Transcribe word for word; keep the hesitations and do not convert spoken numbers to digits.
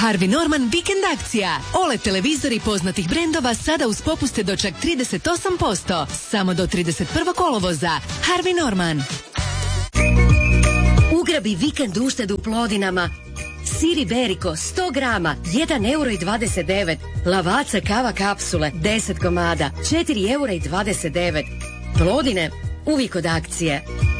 Harvey Norman vikend akcija. O L E D televizori poznatih brendova sada uz popuste do čak trideset osam posto. Samo do trideset prvog kolovoza. Harvey Norman. Ugrabi vikend uštedu u Plodinama. Sir Iberico sto grama, jedan euro i dvadeset devet. Lavaca kava kapsule, deset komada, četiri eura i dvadeset devet. Plodine, uvijek od akcije.